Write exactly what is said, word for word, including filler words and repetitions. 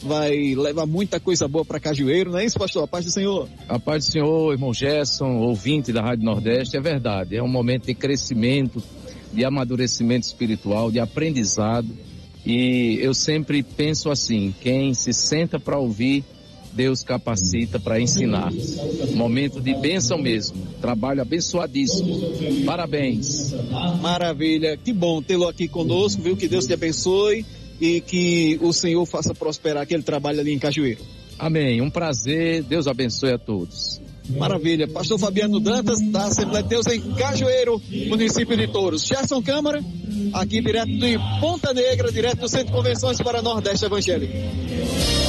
vai levar muita coisa boa para Cajueiro, não é isso, pastor? A paz do Senhor. A paz do Senhor, irmão Gerson, ouvinte da Rádio Nordeste, é verdade, é um momento de crescimento, de amadurecimento espiritual, de aprendizado, e eu sempre penso assim, quem se senta para ouvir, Deus capacita para ensinar. Momento de bênção mesmo, trabalho abençoadíssimo, parabéns. Maravilha, que bom tê-lo aqui conosco, viu? Que Deus te abençoe e que o Senhor faça prosperar aquele trabalho ali em Cajueiro. Amém, um prazer, Deus abençoe a todos. Maravilha, pastor Fabiano Dantas, da Assembleia de Deus em Cajueiro, município de Touros. Gerson Câmara, aqui direto de Ponta Negra, direto do Centro de Convenções para Nordeste Evangélico.